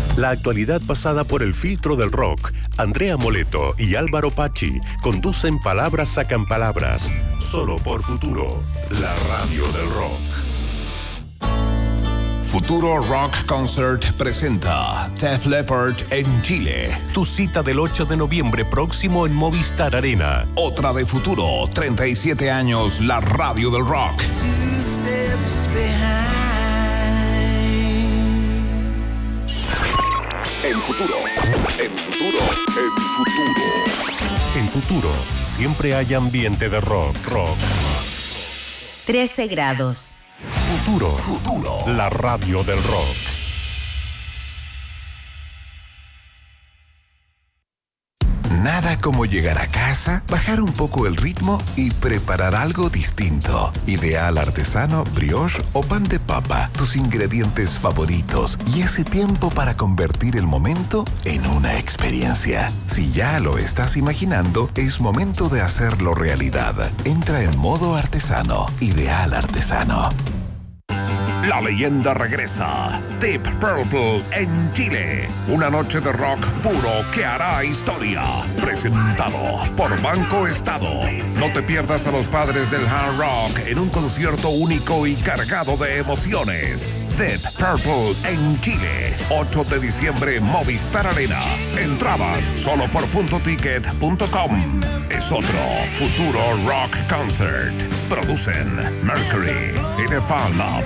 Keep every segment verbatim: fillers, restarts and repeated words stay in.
La actualidad pasada por el filtro del rock. Andrea Moleto y Álvaro Pachi conducen Palabras Sacan Palabras. Solo por Futuro, la radio del rock. Futuro Rock Concert presenta Def Leppard en Chile. Tu cita del ocho de noviembre próximo en Movistar Arena. Otra de Futuro, treinta y siete años, la radio del rock. Two steps behind. En Futuro, en Futuro, en Futuro. En Futuro, siempre hay ambiente de rock, rock. trece grados. Futuro, Futuro, la radio del rock. Nada como llegar a casa, bajar un poco el ritmo y preparar algo distinto. Ideal artesano, brioche o pan de papa, tus ingredientes favoritos y ese tiempo para convertir el momento en una experiencia. Si ya lo estás imaginando, es momento de hacerlo realidad. Entra en modo artesano. Ideal artesano. La leyenda regresa. Deep Purple en Chile. Una noche de rock puro que hará historia. Presentado por Banco Estado. No te pierdas a los padres del hard rock en un concierto único y cargado de emociones. Deep Purple en Chile. ocho de diciembre, Movistar Arena. Entradas solo por punto ticket punto com. Es otro Futuro Rock Concert. Producen Mercury y The Fan Lab.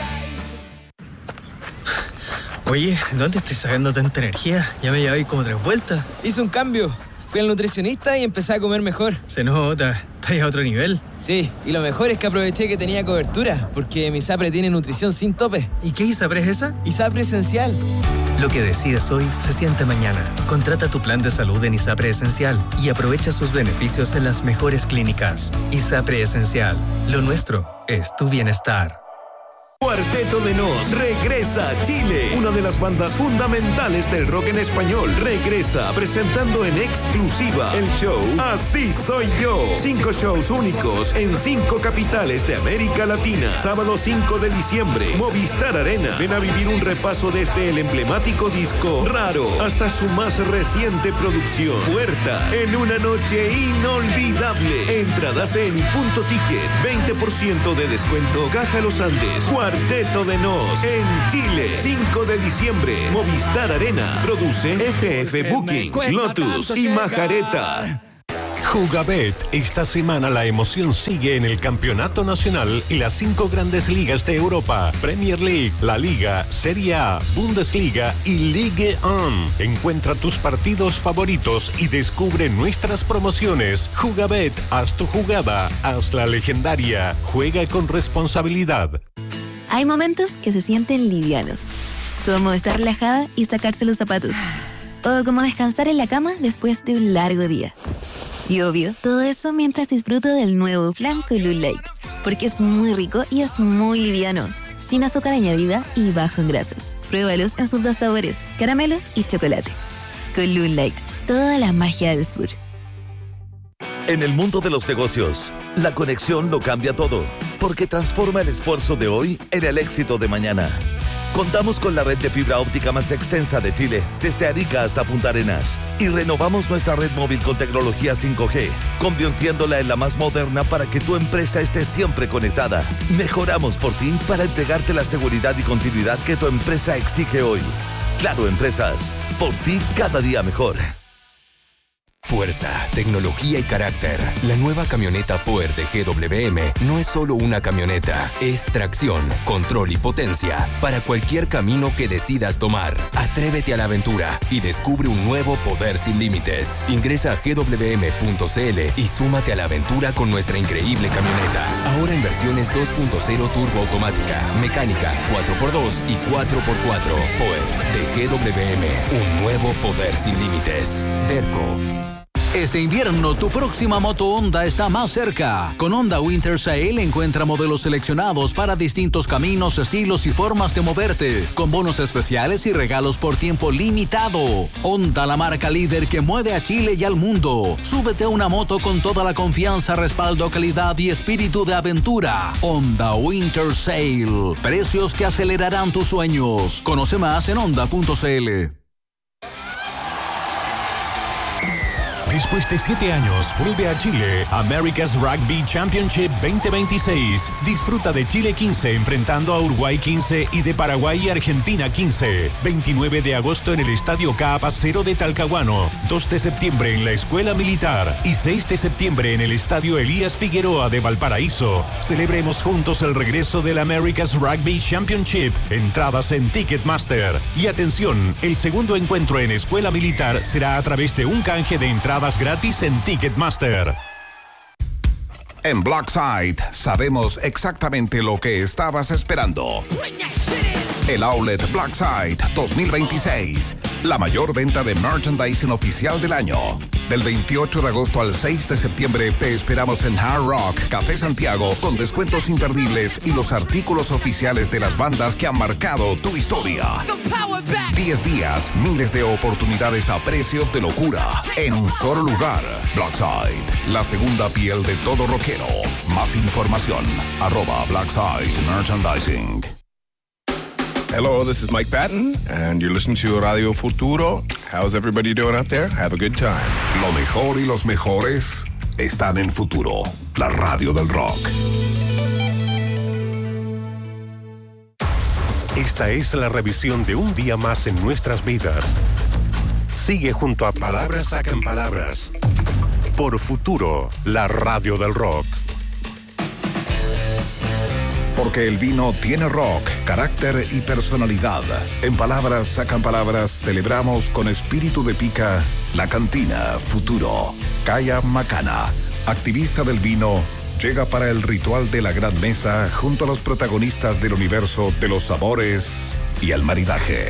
Oye, ¿dónde estoy sacando tanta energía? Ya me llevé como tres vueltas. Hice un cambio. Fui al nutricionista y empecé a comer mejor. Se nota, estás a otro nivel. Sí, y lo mejor es que aproveché que tenía cobertura, porque mi ISAPRE tiene nutrición sin tope. ¿Y qué ISAPRE es esa? ISAPRE Esencial. Lo que decides hoy se siente mañana. Contrata tu plan de salud en ISAPRE Esencial y aprovecha sus beneficios en las mejores clínicas. ISAPRE Esencial. Lo nuestro es tu bienestar. Cuarteto de Nos regresa a Chile. Una de las bandas fundamentales del rock en español regresa presentando en exclusiva el show Así Soy Yo. Cinco shows únicos en cinco capitales de América Latina. Sábado cinco de diciembre, Movistar Arena. Ven a vivir un repaso desde el emblemático disco Raro hasta su más reciente producción Puertas, en una noche inolvidable. Entradas en Punto Ticket, veinte por ciento de descuento. Caja Los Andes. Cuarteto de Nos en Chile, cinco de diciembre, Movistar Arena. Produce F F Booking, Lotus y Majareta. Jugabet. Esta semana la emoción sigue en el Campeonato Nacional y las cinco grandes ligas de Europa. Premier League, La Liga, Serie A, Bundesliga y Ligue uno. Encuentra tus partidos favoritos y descubre nuestras promociones. Jugabet. Haz tu jugada. Hazla legendaria. Juega con responsabilidad. Hay momentos que se sienten livianos, como estar relajada y sacarse los zapatos, o como descansar en la cama después de un largo día. Y obvio, todo eso mientras disfruto del nuevo flan Column Light, porque es muy rico y es muy liviano, sin azúcar añadida y bajo en grasas. Pruébalos en sus dos sabores, caramelo y chocolate. Column Light, toda la magia del sur. En el mundo de los negocios, la conexión lo cambia todo, porque transforma el esfuerzo de hoy en el éxito de mañana. Contamos con la red de fibra óptica más extensa de Chile, desde Arica hasta Punta Arenas, y renovamos nuestra red móvil con tecnología cinco G, convirtiéndola en la más moderna para que tu empresa esté siempre conectada. Mejoramos por ti para entregarte la seguridad y continuidad que tu empresa exige hoy. Claro Empresas, por ti cada día mejor. Fuerza, tecnología y carácter. La nueva camioneta Power de G W M no es solo una camioneta, es tracción, control y potencia para cualquier camino que decidas tomar. Atrévete a la aventura y descubre un nuevo poder sin límites. Ingresa a g w m punto c l y súmate a la aventura con nuestra increíble camioneta. Ahora en versiones dos punto cero turbo automática, mecánica, cuatro por dos y cuatro por cuatro. Power de G W M, un nuevo poder sin límites. Derco. Este invierno tu próxima moto Honda está más cerca. Con Honda Winter Sale encuentra modelos seleccionados para distintos caminos, estilos y formas de moverte, con bonos especiales y regalos por tiempo limitado. Honda, la marca líder que mueve a Chile y al mundo. Súbete a una moto con toda la confianza, respaldo, calidad y espíritu de aventura. Honda Winter Sale. Precios que acelerarán tus sueños. Conoce más en honda punto c l. Después de siete años, vuelve a Chile America's Rugby Championship veinte veintiséis. Disfruta de Chile quince enfrentando a Uruguay quince y de Paraguay y Argentina quince. veintinueve de agosto en el Estadio Caapacero de Talcahuano. dos de septiembre en la Escuela Militar y seis de septiembre en el Estadio Elías Figueroa de Valparaíso. Celebremos juntos el regreso del America's Rugby Championship. Entradas en Ticketmaster. Y atención, el segundo encuentro en Escuela Militar será a través de un canje de entradas gratis en Ticketmaster. En Blackside sabemos exactamente lo que estabas esperando. El Outlet Blackside dos mil veintiséis. La mayor venta de merchandising oficial del año. Del veintiocho de agosto al seis de septiembre te esperamos en Hard Rock Café Santiago con descuentos imperdibles y los artículos oficiales de las bandas que han marcado tu historia. diez días, miles de oportunidades a precios de locura en un solo lugar. Blackside, la segunda piel de todo rockero. Más información, arroba Blackside Merchandising. Hello, this is Mike Patton, and you're listening to Radio Futuro. How's everybody doing out there? Have a good time. Lo mejor y los mejores están en Futuro, la radio del rock. Esta es la revisión de un día más en nuestras vidas. Sigue junto a Palabras Sacan Palabras. Por Futuro, la radio del rock. Porque el vino tiene rock, carácter y personalidad. En Palabras Sacan Palabras celebramos con espíritu de pica la cantina Futuro. Kaya Macana, activista del vino, llega para el ritual de la gran mesa junto a los protagonistas del universo de los sabores y el maridaje.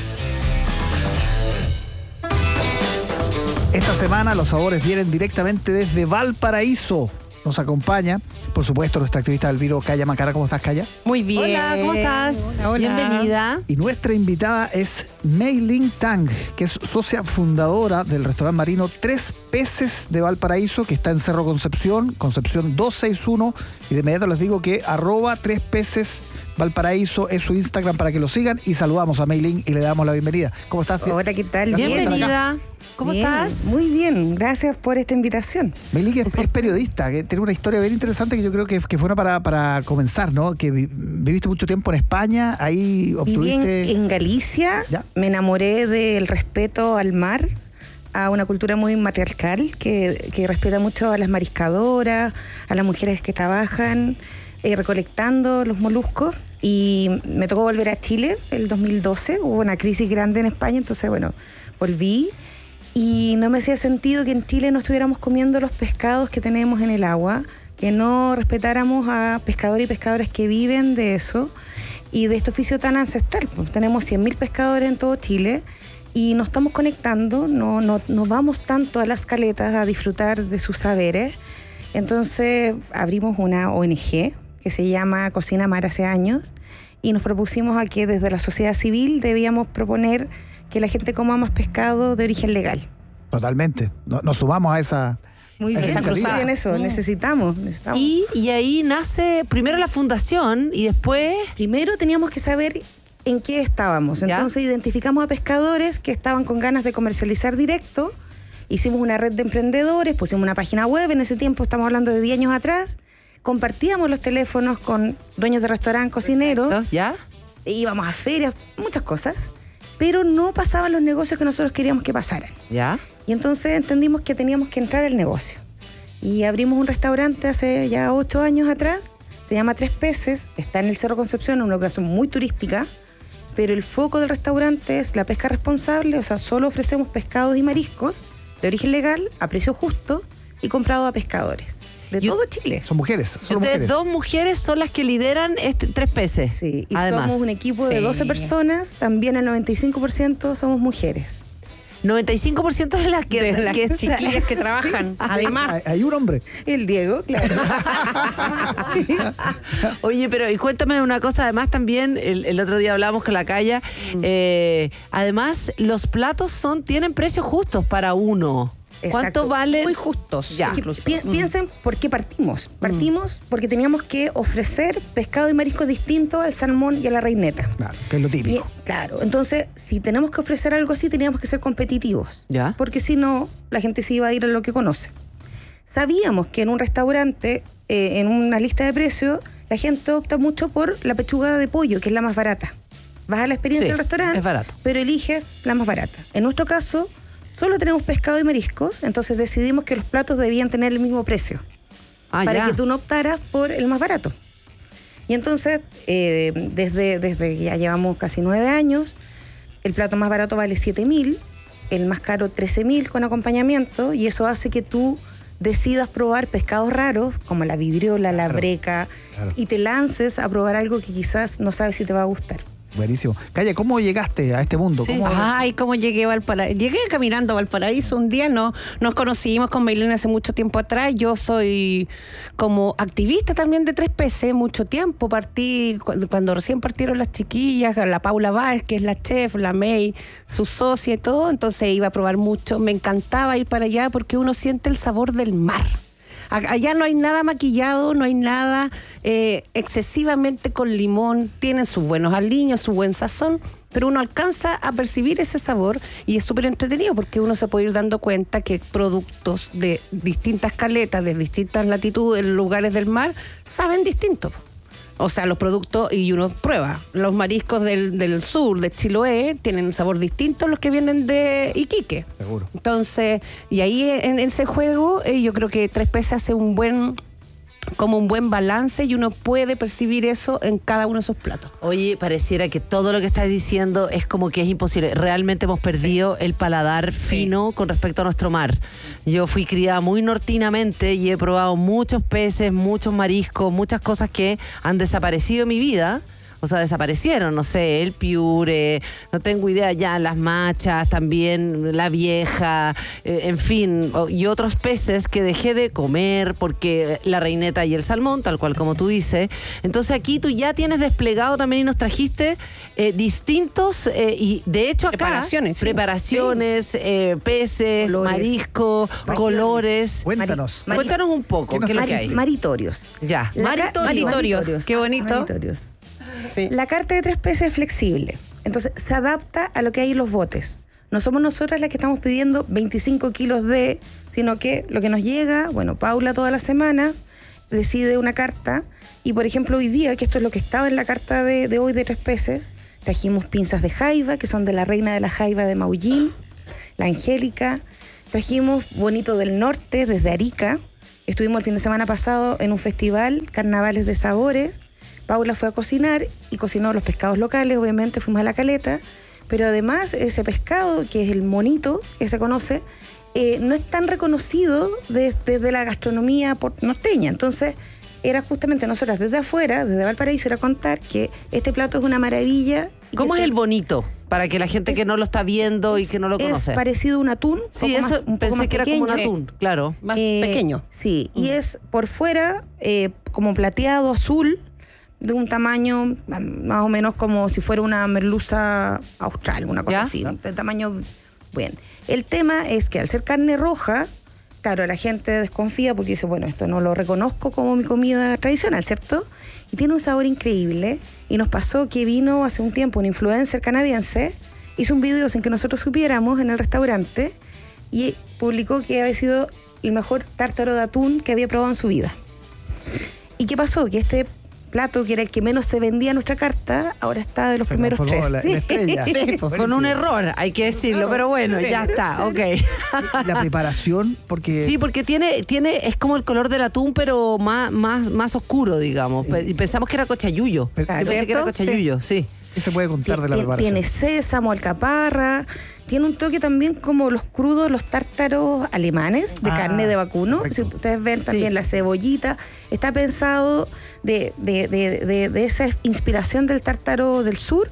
Esta semana los sabores vienen directamente desde Valparaíso. Nos acompaña, por supuesto, nuestra activista del vino, Kaya Macana. ¿Cómo estás, Kaya? Muy bien. Hola, ¿cómo estás? Hola, hola. Bienvenida. Y nuestra invitada es Mei Ling Tang, que es socia fundadora del restaurante marino Tres Peces de Valparaíso, que está en Cerro Concepción, Concepción doscientos sesenta y uno. Y de inmediato les digo que arroba Tres Peces Valparaíso es su Instagram para que lo sigan. Y saludamos a Mei Ling y le damos la bienvenida. ¿Cómo estás? Hola, ¿qué tal? Bienvenida. ¿Cómo bien, estás? Muy bien, gracias por esta invitación. Mei Ling es, es periodista, que tiene una historia bien interesante que yo creo que, que fue una para, para comenzar, ¿no? Que vi, viviste mucho tiempo en España, ahí obtuviste... Viví en, en Galicia, ¿ya? Me enamoré del respeto al mar, a una cultura muy matriarcal que, que respeta mucho a las mariscadoras, a las mujeres que trabajan eh, recolectando los moluscos. Y me tocó volver a Chile el dos mil doce, hubo una crisis grande en España, entonces bueno, volví. Y no me hacía sentido que en Chile no estuviéramos comiendo los pescados que tenemos en el agua, que no respetáramos a pescadores y pescadoras que viven de eso y de este oficio tan ancestral. Pues tenemos cien mil pescadores en todo Chile y nos estamos conectando, no, no, no vamos tanto a las caletas a disfrutar de sus saberes. Entonces abrimos una O N G que se llama Cocina Mar hace años y nos propusimos a que desde la sociedad civil debíamos proponer que la gente coma más pescado de origen legal. Totalmente. Nos, nos sumamos a esa... Muy bien, cruzada en eso, no. necesitamos, necesitamos. Y, y ahí nace primero la fundación y después... Primero teníamos que saber en qué estábamos. Entonces ¿ya? Identificamos a pescadores que estaban con ganas de comercializar directo. Hicimos una red de emprendedores, pusimos una página web. En ese tiempo, estamos hablando de diez años atrás. Compartíamos los teléfonos con dueños de restaurantes, cocineros. ¿Ya? Íbamos a ferias, muchas cosas. Pero no pasaban los negocios que nosotros queríamos que pasaran. ¿Ya? Y entonces entendimos que teníamos que entrar al negocio. Y abrimos un restaurante hace ya ocho años atrás, se llama Tres Peces, está en el Cerro Concepción, en una ocasión muy turística, pero el foco del restaurante es la pesca responsable, o sea, solo ofrecemos pescados y mariscos de origen legal, a precio justo y comprado a pescadores. De y todo Chile. Son mujeres. Son ustedes mujeres. Dos mujeres son las que lideran este Tres Peces. Sí, y además. Somos un equipo de sí. doce personas, también el noventa y cinco por ciento somos mujeres. noventa y cinco por ciento de las que, de las que chiquillas que trabajan. Además, hay, hay un hombre. El Diego, claro. Oye, pero y cuéntame una cosa, además también, el, el otro día hablábamos con la Calla, mm. eh, además los platos son tienen precios justos para uno. ¿Cuánto Exacto. valen? Muy justos. Ya. Pi- pi- piensen por qué partimos. Partimos mm. porque teníamos que ofrecer pescado y marisco distintos al salmón y a la reineta. Claro, que es lo típico. Y, claro, entonces, si tenemos que ofrecer algo así, teníamos que ser competitivos. ¿Ya? Porque si no, la gente se iba a ir a lo que conoce. Sabíamos que en un restaurante, eh, en una lista de precios, la gente opta mucho por la pechuga de pollo, que es la más barata. Vas a la experiencia Sí, del restaurante, es barato. pero eliges la más barata. En nuestro caso, solo tenemos pescado y mariscos, entonces decidimos que los platos debían tener el mismo precio. Ah, para ya. que tú no optaras por el más barato. Y entonces, eh, desde, desde que ya llevamos casi nueve años, el plato más barato vale siete mil, el más caro trece mil con acompañamiento, y eso hace que tú decidas probar pescados raros, como la vidriola, la Claro, breca, claro. y te lances a probar algo que quizás no sabes si te va a gustar. Buenísimo. Calla, ¿cómo llegaste a este mundo? Sí. ¿Cómo... Ay, cómo llegué a Valparaíso. Llegué caminando a Valparaíso un día, no, nos conocimos con Maylene hace mucho tiempo atrás. Yo soy como activista también de Tres Peces, mucho tiempo. Partí, cuando, cuando recién partieron las chiquillas, la Paula Báez, que es la chef, la May, su socia y todo, entonces iba a probar mucho. Me encantaba ir para allá porque uno siente el sabor del mar. Allá no hay nada maquillado, no hay nada eh, excesivamente con limón. Tienen sus buenos aliños, su buen sazón, pero uno alcanza a percibir ese sabor y es súper entretenido porque uno se puede ir dando cuenta que productos de distintas caletas, de distintas latitudes, lugares del mar, saben distinto. O sea, los productos, y uno prueba. Los mariscos del, del sur, de Chiloé, tienen un sabor distinto a los que vienen de Iquique. Seguro. Entonces, y ahí en, en ese juego, eh, yo creo que Tres Peces hace un buen, como un buen balance y uno puede percibir eso en cada uno de esos platos. Oye, pareciera que todo lo que estás diciendo es como que es imposible. Realmente hemos perdido sí. el paladar fino sí. con respecto a nuestro mar. Yo fui criada muy nortinamente y he probado muchos peces, muchos mariscos, muchas cosas que han desaparecido en mi vida. O sea, desaparecieron, no sé, el piure, no tengo idea ya, las machas también, la vieja, eh, en fin, y otros peces que dejé de comer porque la reineta y el salmón, tal cual como tú dices. Entonces aquí tú ya tienes desplegado también y nos trajiste eh, distintos, eh, y de hecho acá, preparaciones, sí. preparaciones, sí. Eh, peces, colores. Marisco, regiones. Colores. Cuéntanos. Mari- Cuéntanos un poco, ¿qué es lo que hay? Maritorios. Ya, Maritorios. Maritorios, qué bonito. Maritorios. Sí. La carta de Tres Peces es flexible, entonces se adapta a lo que hay en los botes. No somos nosotras las que estamos pidiendo veinticinco kilos de, sino que lo que nos llega, bueno, Paula todas las semanas decide una carta, y por ejemplo hoy día, que esto es lo que estaba en la carta de, de hoy de Tres Peces, trajimos pinzas de jaiba, que son de la reina de la jaiba de Maullín, la Angélica, trajimos bonito del norte, desde Arica, estuvimos el fin de semana pasado en un festival, Carnavales de Sabores. Paula fue a cocinar y cocinó los pescados locales, obviamente fuimos a la caleta, pero además ese pescado, que es el monito, que se conoce, eh, no es tan reconocido desde, desde la gastronomía norteña. Entonces, era justamente nosotras desde afuera, desde Valparaíso, era contar que este plato es una maravilla. ¿Cómo es se... el bonito? Para que la gente es, que no lo está viendo es, y que no lo conoce. Es parecido a un atún. Sí, eso más, un pensé más que pequeño. era como un atún, claro. Más eh, pequeño. Sí, mm. y es por fuera eh, como plateado, azul, de un tamaño más o menos como si fuera una merluza austral, una cosa ¿Ya? así, de tamaño bien. El tema es que al ser carne roja, claro, la gente desconfía porque dice, bueno, esto no lo reconozco como mi comida tradicional, ¿cierto? Y tiene un sabor increíble. Y nos pasó que vino hace un tiempo un influencer canadiense, hizo un video sin que nosotros supiéramos en el restaurante y publicó que había sido el mejor tártaro de atún que había probado en su vida. ¿Y qué pasó? Que este plato, que era el que menos se vendía en nuestra carta, ahora está de los se primeros tres. La, sí. la estrella. Sí, con un error, hay que decirlo, claro, pero bueno, ya está, ok. La preparación, porque... Sí, porque tiene, tiene, es como el color del atún, pero más, más, más oscuro, digamos. Sí. Pensamos que era cochayuyo. Claro, Yo pensé que era cochayuyo, sí. sí. ¿Qué se puede contar de la preparación? Tiene sésamo, alcaparra, tiene un toque también como los crudos, los tártaros alemanes de ah, carne de vacuno. Correcto. Si ustedes ven también sí. la cebollita, está pensado de, de, de, de, de esa inspiración del tártaro del sur,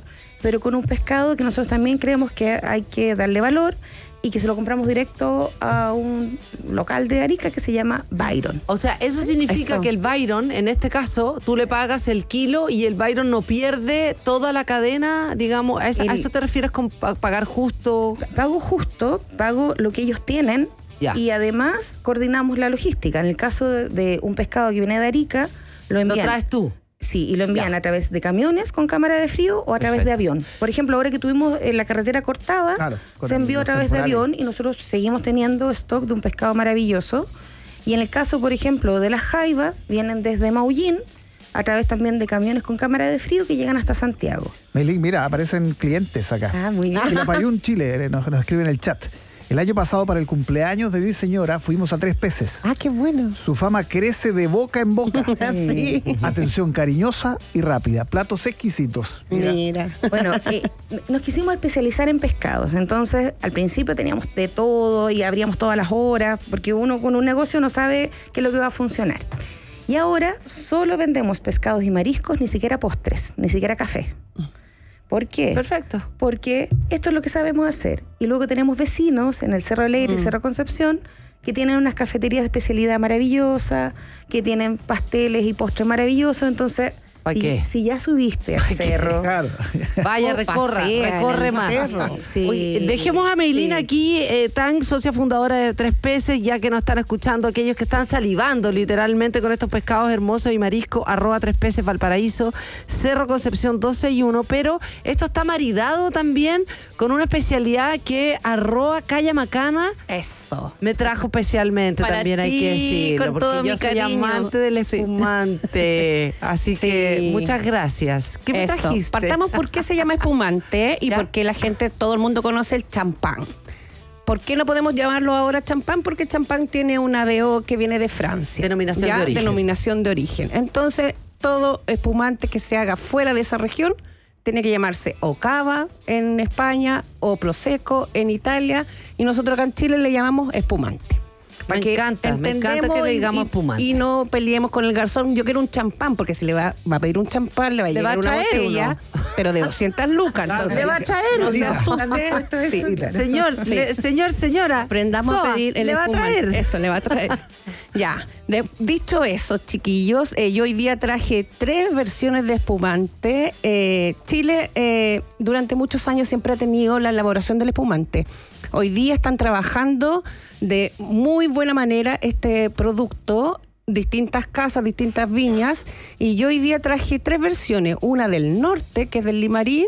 pero con un pescado que nosotros también creemos que hay que darle valor y que se lo compramos directo a un local de Arica que se llama Byron. O sea, eso significa Eso. que el Byron, en este caso, tú le pagas el kilo y el Byron no pierde toda la cadena, digamos, ¿a eso, El- ¿a eso te refieres con pa- pagar justo? Pago justo, pago lo que ellos tienen Ya. y además coordinamos la logística. En el caso de, de un pescado que viene de Arica, lo envían. ¿Lo traes tú? Sí, y lo envían a través de camiones con cámara de frío o a través Perfecto. de avión. Por ejemplo, ahora que tuvimos eh, la carretera cortada, Claro, con se envió a los través de temporales. avión y nosotros seguimos teniendo stock de un pescado maravilloso. Y en el caso, por ejemplo, de las jaivas, vienen desde Maullín a través también de camiones con cámara de frío que llegan hasta Santiago. Meilín, mira, aparecen clientes acá. Ah, muy bien. Chilapayún, Chile, eh, nos, nos escribe en el chat. El año pasado, para el cumpleaños de mi señora, fuimos a Tres Peces. Ah, qué bueno. Su fama crece de boca en boca. Sí. Atención cariñosa y rápida. Platos exquisitos. Mira. Bueno, eh, nos quisimos especializar en pescados. Entonces, al principio teníamos de todo y abríamos todas las horas, porque uno con un negocio no sabe qué es lo que va a funcionar. Y ahora solo vendemos pescados y mariscos, ni siquiera postres, ni siquiera café. ¿Por qué? Perfecto. Porque esto es lo que sabemos hacer. Y luego tenemos vecinos en el Cerro Alegre y Mm. Cerro Concepción que tienen unas cafeterías de especialidad maravillosas, que tienen pasteles y postres maravillosos. Entonces, ¿Para si, qué? si ya subiste al cerro, Claro. Vaya, O recorra, pasea en recorre el más. cerro. Sí. Oye, dejemos a Meilín Sí. aquí, eh, Tang, socia fundadora de Tres Peces, ya que nos están escuchando aquellos que están salivando literalmente con estos pescados hermosos y mariscos, arroba Tres Peces Valparaíso, Cerro Concepción doscientos sesenta y uno, pero esto está maridado también con una especialidad que arroba Calla Macana Eso. me trajo especialmente, Para también hay que ti, decirlo, con porque todo yo mi soy cariño. amante del Sí. espumante, así Sí. que muchas gracias. ¿Qué me Eso. trajiste? Partamos por qué se llama espumante y ¿Ya? por qué la gente, todo el mundo conoce el champán. ¿Por qué no podemos llamarlo ahora champán? Porque champán tiene una D O que viene de Francia. Denominación ¿ya? de origen. Denominación de origen. Entonces, todo espumante que se haga fuera de esa región tiene que llamarse o cava en España o prosecco en Italia y nosotros acá en Chile le llamamos espumante. Me encanta, me encanta que entendemos le y- digamos y- espumante. Y no peleemos con el garzón. Yo quiero un champán, porque si le va, va a pedir un champán, le va a Le llegar va a una traer botella, uno. pero de doscientas lucas. Entonces, Le va a traer no se uno. asuste. Sí. Señor, Sí. le- señor, señora. Aprendamos Soa, a pedir el le va a espumante. traer. Eso, le va a traer. Ya. De- dicho eso, chiquillos, eh, yo hoy día traje tres versiones de espumante. Eh, Chile eh, durante muchos años siempre ha tenido la elaboración del espumante. Hoy día están trabajando de muy buena manera este producto, distintas casas, distintas viñas, y yo hoy día traje tres versiones, una del norte, que es del Limarí.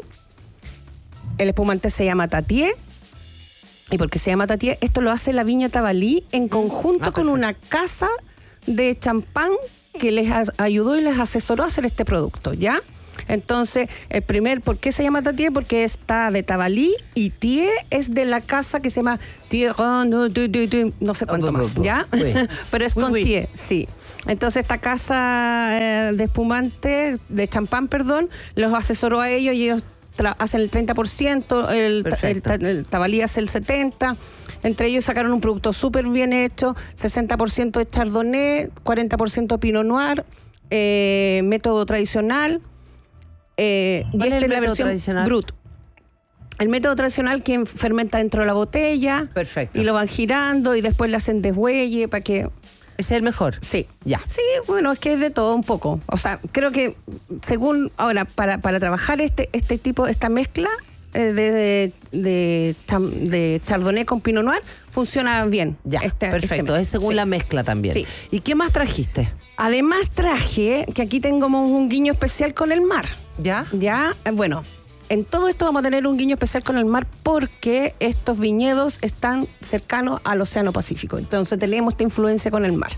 El espumante se llama Tatié. ¿Y por qué se llama Tatié? Esto lo hace la Viña Tabalí en conjunto Ah, con una casa de champán que les as- ayudó y les asesoró a hacer este producto, ¿ya? Entonces, el primer, ¿por qué se llama Tatié? Porque está de Tabalí y Tie es de la casa que se llama Tie, no, du- du- du- no sé cuánto más, ¿ya? Oui. Pero es Oui, con oui. Tie, sí. Entonces, esta casa eh, de espumante, de champán, perdón, los asesoró a ellos y ellos tra- hacen el treinta por ciento, el, ta- el, Perfecto. ta- el Tabalí hace el setenta por ciento. Entre ellos sacaron un producto súper bien hecho, sesenta por ciento de Chardonnay, cuarenta por ciento Pinot Noir, eh, método tradicional. Eh, y ¿Cuál es esta el es la método versión tradicional? Brut. El método tradicional, quien fermenta dentro de la botella. Perfecto. Y lo van girando y después le hacen deshuelle para que... Ese es el mejor. Sí. Ya. Sí, bueno, es que es de todo un poco. O sea, creo que según ahora, para, para trabajar este, este tipo, esta mezcla eh, de, de, de, cham- de Chardonnay con Pinot Noir, funciona bien. Ya, Este- perfecto. este- es según sí. la mezcla también. Sí. ¿Y qué más trajiste? Además traje, que aquí tengo un guiño especial con el mar. ¿Ya? Ya, eh, bueno, en todo esto vamos a tener un guiño especial con el mar porque estos viñedos están cercanos al Océano Pacífico. Entonces tenemos esta influencia con el mar.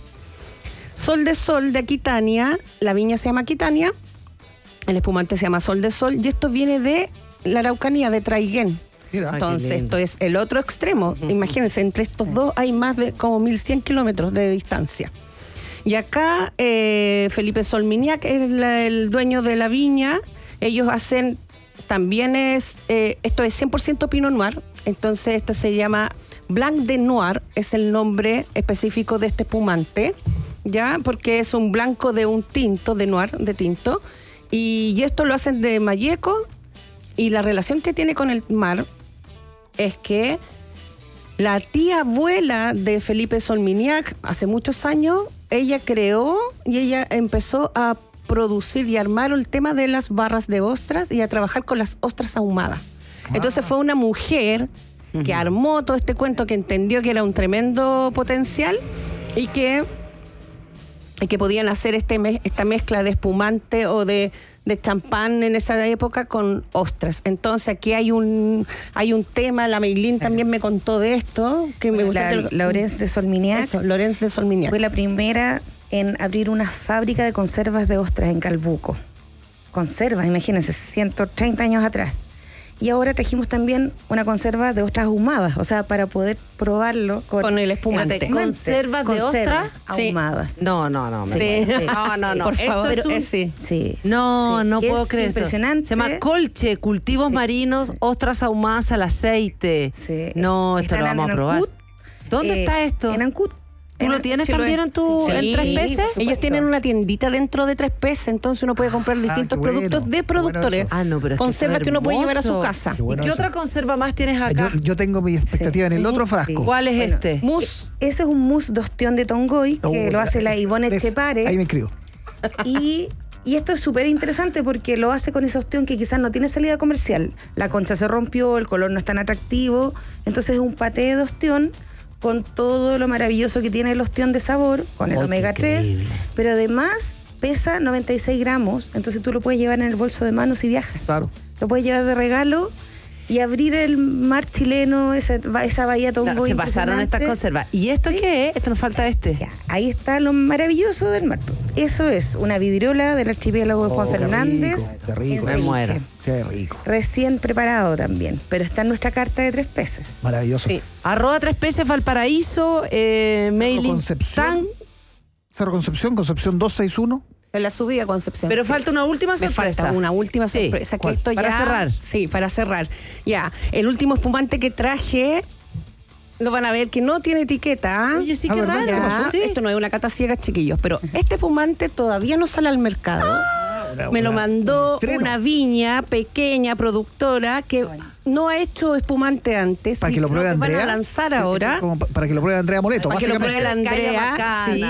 Sol de Sol de Aquitania, la viña se llama Aquitania, el espumante se llama Sol de Sol y esto viene de la Araucanía, de Traiguén. Mira. Entonces, Ay, qué lindo. esto es el otro extremo. Imagínense, entre estos dos hay más de como mil cien kilómetros de distancia. Y acá eh, Felipe Solminiac es la- el dueño de la viña. Ellos hacen, también es, eh, esto es cien por ciento Pinot Noir. Entonces, esto se llama Blanc de Noir, es el nombre específico de este espumante, ¿ya? Porque es un blanco de un tinto, de noir, de tinto. Y, y esto lo hacen de Malleco, y la relación que tiene con el mar es que la tía abuela de Felipe Solminiac, hace muchos años, ella creó y ella empezó a producir y armar el tema de las barras de ostras y a trabajar con las ostras ahumadas. Ah. Entonces fue una mujer que uh-huh. armó todo este cuento, que entendió que era un tremendo potencial y que, y que podían hacer este me, esta mezcla de espumante o de, de champán en esa época con ostras. Entonces aquí hay un hay un tema, la Meilín también me contó de esto, que me gusta. La, Laurence de Solminiac. Eso, Laurence de Solminiac. Fue la primera en abrir una fábrica de conservas de ostras en Calbuco. Conservas, imagínense, ciento treinta años atrás. Y ahora trajimos también una conserva de ostras ahumadas, o sea, para poder probarlo con, con el espumante. espumante. ¿Conservas de ostras? Ahumadas. Sí. No, no, no. Sí. Sí. No, no, no. Por favor, es un... sí. sí. No, sí. no Es puedo creer impresionante. Esto. Se llama colche, cultivos sí. marinos, sí. ostras ahumadas al aceite. Sí. No, esto Están lo vamos a probar. Ancud. ¿Dónde eh, está esto? En Ancud. ¿Tú lo tienes sí, también en tu sí, en Tres Peces? Ellos tienen una tiendita dentro de Tres Peces, entonces uno puede comprar distintos ah, bueno, productos de productores. Bueno ah, no, pero es conservas que, que uno puede llevar a su casa. Qué bueno ¿Y qué eso. otra conserva más tienes acá? Yo, yo tengo mi expectativa sí. en el otro frasco. Sí. ¿Cuál es bueno, este? Mousse. Ese es un mousse de ostión de Tongoy, que Oh, lo hace la Ivonne des, Chepare. Ahí me escribo. Y, y esto es súper interesante porque lo hace con ese ostión que quizás no tiene salida comercial. La concha se rompió, el color no es tan atractivo. Entonces es un paté de ostión con todo lo maravilloso que tiene el ostión de sabor, con el oh, omega tres, pero además pesa noventa y seis gramos, entonces tú lo puedes llevar en el bolso de mano si viajas. Claro. Lo puedes llevar de regalo y abrir el mar chileno, esa, esa bahía Tongoy. No, se pasaron estas conservas. ¿Y esto ¿sí? qué es? Esto nos falta este. Ya, ahí está lo maravilloso del mar. Eso es una vidriola del archipiélago de Juan oh, Fernández. Qué rico, qué rico. Me muero. Qué rico. Recién preparado también, pero está en nuestra carta de Tres Peces. Maravilloso. Sí. Arroba Tres Peces, Valparaíso, eh, Meilín Tang. Cerro Concepción, Concepción doscientos sesenta y uno. En la subida Concepción. Pero sí. falta una última Me sorpresa. falta una última sí. sorpresa. Que esto para ya, cerrar. Sí, para cerrar. Ya, el último espumante que traje, lo van a ver que no tiene etiqueta. Oye, sí, ah, qué ¿verdad? raro. ¿Sí? Esto no es una cata ciega, chiquillos, pero este espumante todavía no sale al mercado. Ah, una, Me lo una, mandó un una viña pequeña, productora, que bueno. no ha hecho espumante antes. Para que lo pruebe Andrea. Van a lanzar ahora. Como para que lo pruebe Andrea Moleto. Para que lo pruebe la Andrea. Sí.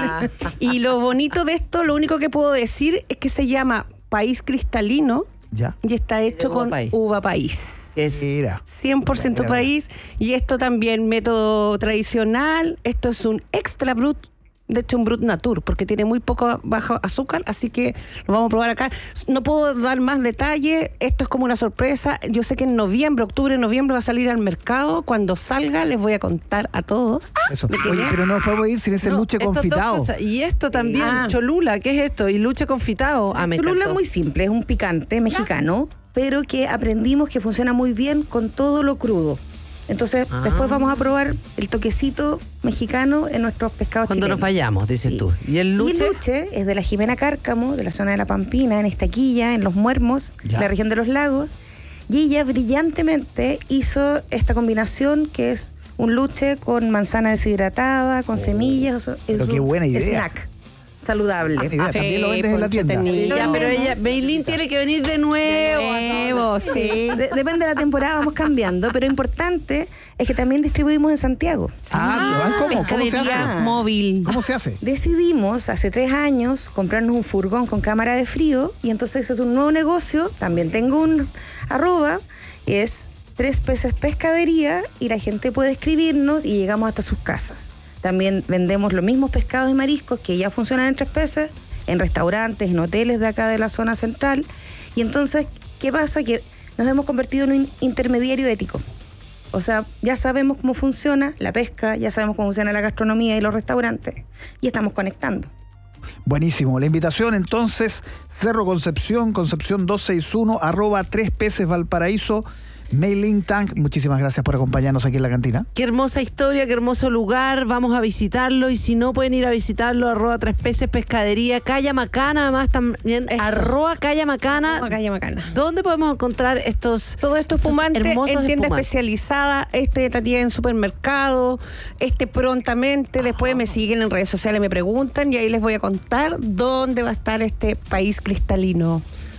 Y lo bonito de esto, lo único que puedo decir es que se llama País Cristalino. Ya. Y está hecho con país. uva país. Es Mira. cien por ciento Mira, mira. país. Y esto también método tradicional. Esto es un extra brut. De hecho, un Brut Natur, porque tiene muy poco bajo azúcar, así que lo vamos a probar acá. No puedo dar más detalle, esto es como una sorpresa. Yo sé que en noviembre, octubre, noviembre va a salir al mercado. Cuando salga, les voy a contar a todos. Eso. de qué Oye, es. pero no nos podemos ir sin ese No, luche estas dos confitado. cosas. Y esto también, Ah. Cholula, ¿qué es esto? Y luche confitado. Ah, me Cholula es encantó. muy simple, es un picante mexicano, pero que aprendimos que funciona muy bien con todo lo crudo. Entonces, Ah. después vamos a probar el toquecito mexicano en nuestros pescados Cuando chilenos. nos vayamos, dices Sí. tú. ¿Y el luche? Y el luche es de la Jimena Cárcamo, de la zona de La Pampina, en Estaquilla, en Los Muermos, Ya. la región de los lagos. Y ella brillantemente hizo esta combinación que es un luche con manzana deshidratada, con semillas. o sea, es pero qué un buena idea. Snack saludable. Buena idea. También lo vendes en la tienda. Ya, pero ella, Meilín tiene que venir de nuevo. De nuevo, sí. De- depende de la temporada, vamos cambiando, pero importante es que también distribuimos en Santiago. Ah, ¿cómo? ¿Cómo se Pescadería hace? móvil. ¿Cómo se hace? Decidimos hace tres años comprarnos un furgón con cámara de frío y entonces es un nuevo negocio. También tengo un arroba, es Tres Peces Pescadería y la gente puede escribirnos y llegamos hasta sus casas. También vendemos los mismos pescados y mariscos que ya funcionan en Tres Peces, en restaurantes, en hoteles de acá de la zona central. Y entonces, ¿qué pasa? Que nos hemos convertido en un intermediario ético. O sea, ya sabemos cómo funciona la pesca, ya sabemos cómo funciona la gastronomía y los restaurantes. Y estamos conectando. Buenísimo. La invitación entonces, Cerro Concepción, Concepción doscientos sesenta y uno, arroba Tres Peces Valparaíso, Meilín Tang. Muchísimas gracias por acompañarnos aquí en la cantina. Qué hermosa historia, qué hermoso lugar. Vamos a visitarlo y si no pueden ir a visitarlo, arroba Tres Peces Pescadería, Calla Macana, además también, Eso. arroba Calla Macana. Arroba Calla Macana. ¿Dónde podemos encontrar estos Todo esto estos espumante hermosos en tienda espumantes? especializada, este tatía en supermercado, este prontamente. Después me siguen en redes sociales, me preguntan y ahí les voy a contar dónde va a estar este País Cristalino.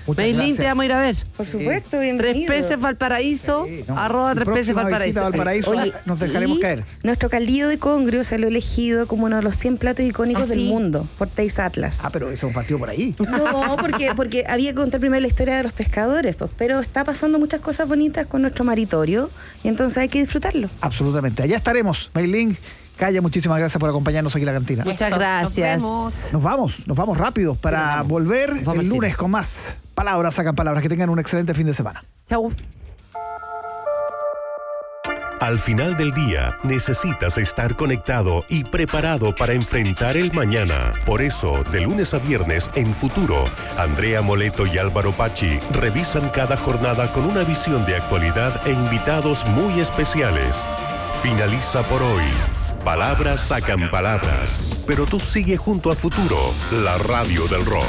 Muchas Meilín, gracias. te vamos a ir a ver. Por supuesto, Tres bienvenido. peces Valparaíso, No, arroba tres peces próxima visita a Valparaíso. Valparaíso Oye, nos dejaremos y caer. Nuestro caldillo de congrio se lo ha elegido como uno de los cien platos icónicos ¿Ah, del sí? mundo por Taste Atlas. Ah, pero eso es un partido por ahí. No, porque, porque había que contar primero la historia de los pescadores, pues, pero está pasando muchas cosas bonitas con nuestro maritorio y entonces hay que disfrutarlo. Absolutamente. Allá estaremos. Meilín Calla, muchísimas gracias por acompañarnos aquí en la cantina. Muchas Eso, gracias. nos vemos. Nos vamos, nos vamos rápido para volver Nos vamos el al lunes tiro. con más palabras, sacan palabras. Que tengan un excelente fin de semana. Chau. Al final del día, necesitas estar conectado y preparado para enfrentar el mañana. Por eso, de lunes a viernes en Futuro, Andrea Moleto y Álvaro Pachi revisan cada jornada con una visión de actualidad e invitados muy especiales. Finaliza por hoy. Palabras sacan palabras. Pero tú sigue junto a Futuro, la radio del rock.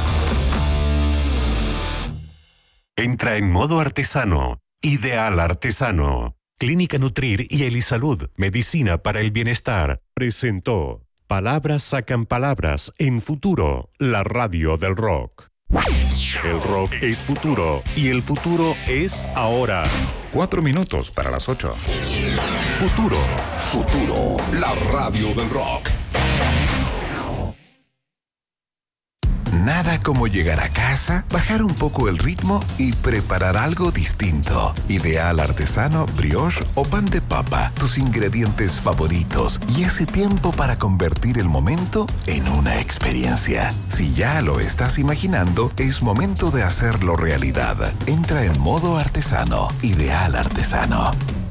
Entra en modo artesano. Ideal Artesano. Clínica Nutrir y Elisalud, medicina para el bienestar, presentó Palabras sacan palabras en Futuro, la radio del rock. El rock es futuro y el futuro es ahora. Cuatro minutos para las ocho. Futuro. Futuro, la radio del rock. Nada como llegar a casa, bajar un poco el ritmo y preparar algo distinto. Ideal Artesano, brioche o pan de papa, tus ingredientes favoritos y ese tiempo para convertir el momento en una experiencia. Si ya lo estás imaginando, es momento de hacerlo realidad. Entra en modo artesano. Ideal Artesano.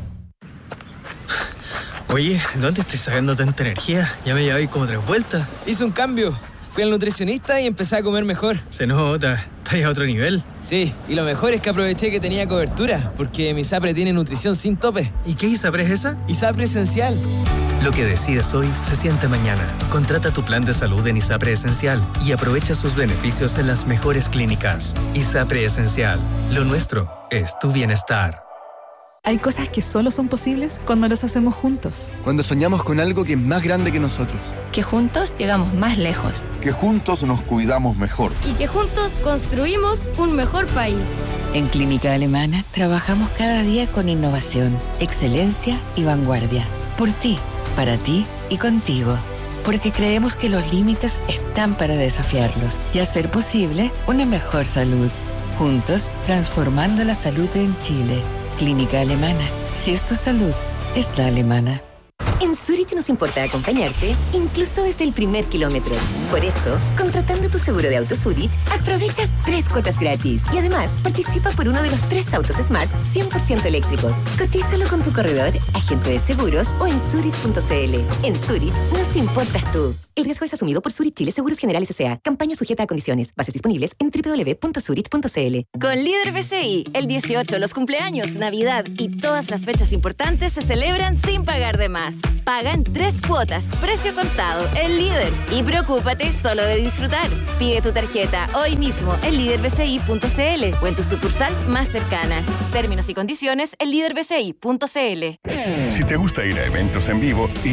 Oye, ¿dónde estás sacando tanta energía? Ya me llevé como tres vueltas. Hice un cambio. Fui al nutricionista y empecé a comer mejor. Se nota, estás a otro nivel. Sí, y lo mejor es que aproveché que tenía cobertura, porque mi ISAPRE tiene nutrición sin tope. ¿Y qué ISAPRE es esa? ISAPRE Esencial. Lo que decides hoy se siente mañana. Contrata tu plan de salud en ISAPRE Esencial y aprovecha sus beneficios en las mejores clínicas. ISAPRE Esencial. Lo nuestro es tu bienestar. Hay cosas que solo son posibles cuando las hacemos juntos. Cuando soñamos con algo que es más grande que nosotros. Que juntos llegamos más lejos. Que juntos nos cuidamos mejor. Y que juntos construimos un mejor país. En Clínica Alemana trabajamos cada día con innovación, excelencia y vanguardia. Por ti, para ti y contigo. Porque creemos que los límites están para desafiarlos y hacer posible una mejor salud. Juntos, transformando la salud en Chile. Clínica Alemana. Si es tu salud, es la alemana. En Zurich nos importa acompañarte, incluso desde el primer kilómetro. Por eso, contratando tu seguro de auto Zurich, aprovechas tres cuotas gratis. Y además, participa por uno de los tres autos Smart cien por ciento eléctricos. Cotízalo con tu corredor, agente de seguros o en zurich punto c l. En Zurich nos importas tú. El riesgo es asumido por Zurich Chile Seguros Generales S A. Campaña sujeta a condiciones. Bases disponibles en doble u doble u doble u punto zurich punto c l. Con Líder B C I, el dieciocho, los cumpleaños, Navidad y todas las fechas importantes se celebran sin pagar de más. Paga en tres cuotas, precio contado, el Líder. Y preocúpate solo de disfrutar. Pide tu tarjeta hoy mismo en líder b c i punto c l o en tu sucursal más cercana. Términos y condiciones en líder b c i punto c l. Si te gusta ir a eventos en vivo y